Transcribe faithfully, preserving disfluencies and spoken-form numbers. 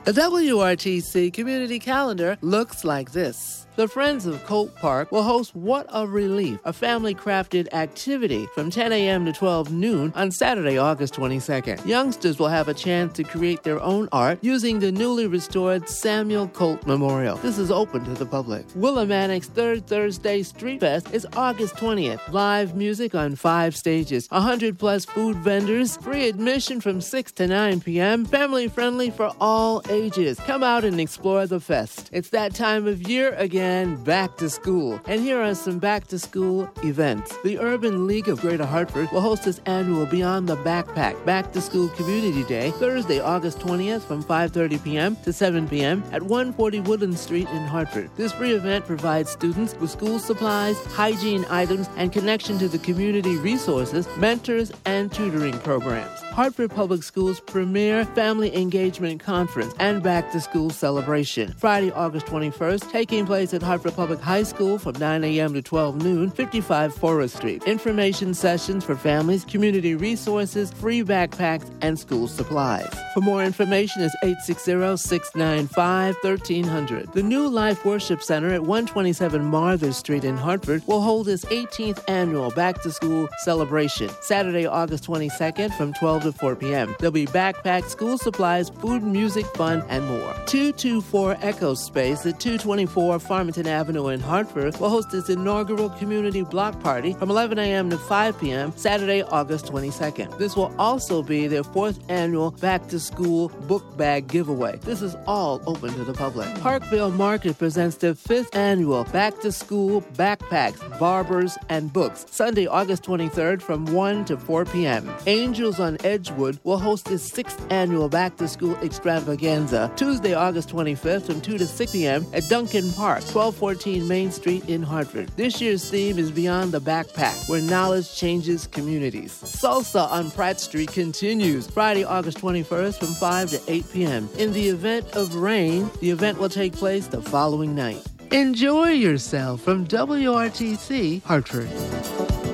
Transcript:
The W R T C community calendar looks like this. The Friends of Colt Park will host What a Relief, a family-crafted activity from ten a.m. to twelve noon on Saturday, August twenty-second. Youngsters will have a chance to create their own art using the newly restored Samuel Colt Memorial. This is open to the public. Willimantic's Third Thursday Street Fest is August twentieth. Live music on five stages, one hundred plus food vendors, free admission from six to nine p.m., family-friendly for all ages. Come out and explore the fest. It's that time of year again. Back to school. And here are some back to school events. The Urban League of Greater Hartford will host its annual Beyond the Backpack Back to School Community Day Thursday, August twentieth from five thirty p.m. to seven p.m. at one forty Woodland Street in Hartford. This free event provides students with school supplies, hygiene items, and connection to the community resources, mentors, and tutoring programs. Hartford Public Schools' premier family engagement conference and back to school celebration. Friday, August twenty-first, taking place at Hartford Public High School from nine a.m. to twelve noon, fifty-five Forest Street. Information sessions for families, community resources, free backpacks, and school supplies. For more information is eight six zero, six nine five, one three zero zero. The New Life Worship Center at one twenty-seven Martha Street in Hartford will hold its eighteenth annual Back to School celebration, Saturday, August twenty-second from twelve to four p.m. There'll be backpacks, school supplies, food, music, fun, and more. two twenty-four Echo Space at two twenty-four Farmington Avenue in Hartford will host its inaugural community block party from eleven a.m. to five p.m. Saturday, August twenty-second. This will also be their fourth annual Back to School book bag giveaway. This is all open to the public. Parkville Market presents their fifth annual Back to School backpacks, barbers, and books, Sunday, August twenty-third from one to four p.m. Angels on Edgewood will host its sixth annual Back to School extravaganza, Tuesday, August twenty-fifth from two to six p.m. at Duncan Park, twelve fourteen Main Street in Hartford. This year's theme is Beyond the Backpack, where knowledge changes communities. Salsa on Pratt Street continues Friday, August twenty-first from five to eight p.m. In the event of rain, the event will take place the following night. Enjoy yourself from W R T C Hartford.